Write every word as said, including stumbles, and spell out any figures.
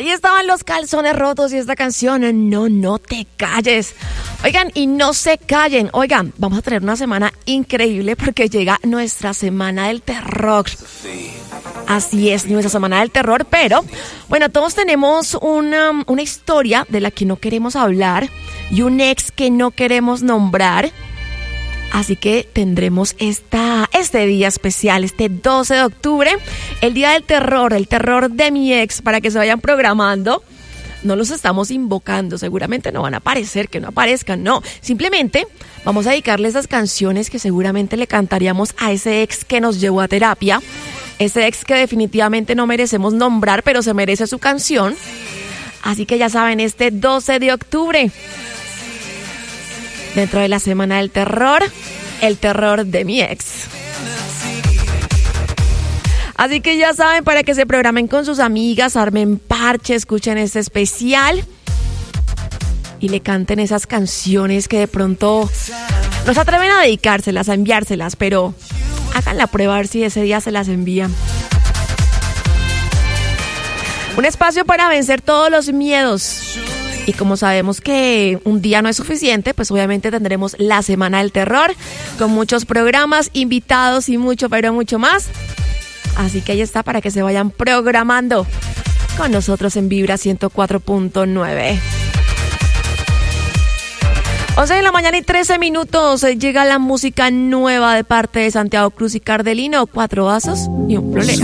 Ahí estaban Los Calzones Rotos y esta canción, No, no te calles. Oigan, y no se callen. Oigan, vamos a tener una semana increíble porque llega nuestra semana del terror. Así es, nuestra semana del terror, pero bueno, todos tenemos una, una historia de la que no queremos hablar y un ex que no queremos nombrar. Así que tendremos esta, este día especial, este doce de octubre, el día del terror, el terror de mi ex, para que se vayan programando. No los estamos invocando, seguramente no van a aparecer, que no aparezcan, no. Simplemente vamos a dedicarle esas canciones que seguramente le cantaríamos a ese ex que nos llevó a terapia, ese ex que definitivamente no merecemos nombrar, pero se merece su canción. Así que ya saben, este doce de octubre... dentro de la semana del terror, el terror de mi ex. Así que ya saben, para que se programen con sus amigas, armen parche, escuchen este especial y le canten esas canciones que de pronto no se atreven a dedicárselas, a enviárselas, pero hagan la prueba a ver si ese día se las envían. Un espacio para vencer todos los miedos. Y como sabemos que un día no es suficiente, pues obviamente tendremos la Semana del Terror con muchos programas, invitados y mucho, pero mucho más. Así que ahí está para que se vayan programando con nosotros en Vibra ciento cuatro punto nueve. once de la mañana y trece minutos. Llega la música nueva de parte de Santiago Cruz y Cardelino. Cuatro vasos y un problema.